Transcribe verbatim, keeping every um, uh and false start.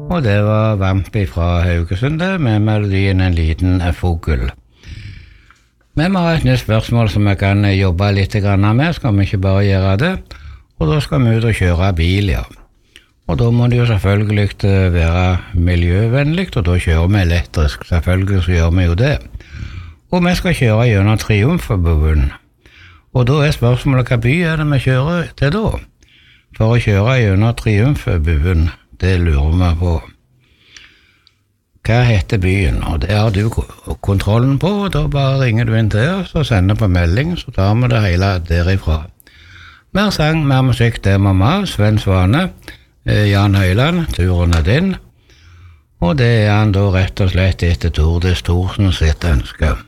Og det var Vamp fra Haugesund med melodien En liten fugl. Men vi har et nytt spørsmål som jeg kan jobbe litt med, skal vi ikke bare gjøre det? Og da skal vi ut og kjøre bil, ja. Og da må det jo selvfølgelig være miljøvennlig, og da kjører vi elektrisk. Selvfølgelig så gjør vi jo det. Og vi skal kjøre gjennom Triumfbuen. Og da er spørsmålet hva by er det vi kjører til da? For å kjøre gjennom Triumfbuen, det lurer vi på. Hva heter byen? Og det har du kontrollen på, og da bare ringer du inn til oss og sender på melding, så tar vi det hele derifra. Mer sang, mer musikk, det må vi ha. Sven Svane, Jan Høyland, turen er din. Og det er han da rett og slett etter Tordis Thorsen sitt ønske.